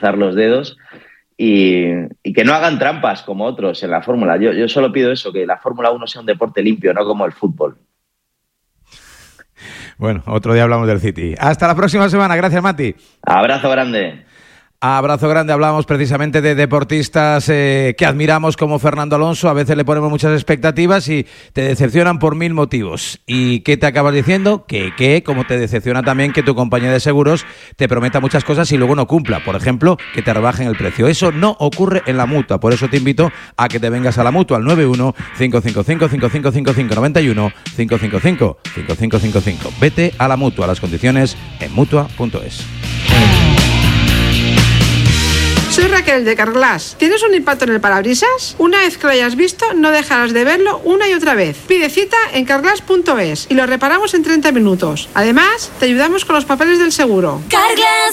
cruzar los dedos y que no hagan trampas como otros en la Fórmula. Yo solo pido eso, que la Fórmula 1 sea un deporte limpio, no como el fútbol. Bueno, otro día hablamos del City. Hasta la próxima semana. Gracias, Mati. Abrazo grande. Abrazo grande. Hablábamos precisamente de deportistas que admiramos como Fernando Alonso. A veces le ponemos muchas expectativas y te decepcionan por 1000 motivos. ¿Y qué te acabas diciendo? Que como te decepciona también que tu compañía de seguros te prometa muchas cosas y luego no cumpla. Por ejemplo, que te rebajen el precio. Eso no ocurre en la Mutua. Por eso te invito a que te vengas a la Mutua al 91-555-5555 91-555-5555. Vete a la Mutua. Las condiciones en Mutua.es. Soy Raquel de Carglass. ¿Tienes un impacto en el parabrisas? Una vez que lo hayas visto, no dejarás de verlo una y otra vez. Pide cita en carglass.es y lo reparamos en 30 minutos. Además, te ayudamos con los papeles del seguro. Carglass.